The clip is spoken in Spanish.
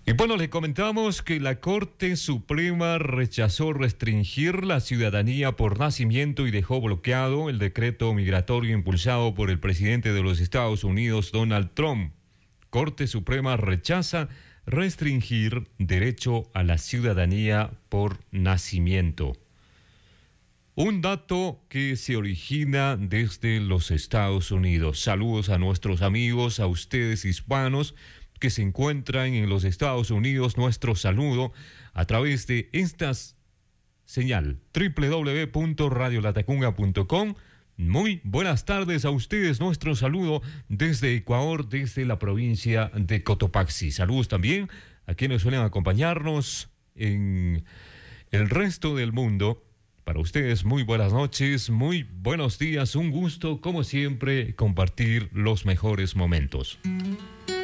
Y bueno, le comentamos que la Corte Suprema rechazó restringir la ciudadanía por nacimiento y dejó bloqueado el decreto migratorio impulsado por el presidente de los Estados Unidos, Donald Trump. Corte Suprema rechaza restringir derecho a la ciudadanía por nacimiento. Un dato que se origina desde los Estados Unidos. Saludos a nuestros amigos, a ustedes hispanos que se encuentran en los Estados Unidos. Nuestro saludo a través de esta señal www.radiolatacunga.com. Muy buenas tardes a ustedes. Nuestro saludo desde Ecuador, desde la provincia de Cotopaxi. Saludos también a quienes suelen acompañarnos en el resto del mundo. Para ustedes, muy buenas noches, muy buenos días. Un gusto, como siempre, compartir los mejores momentos.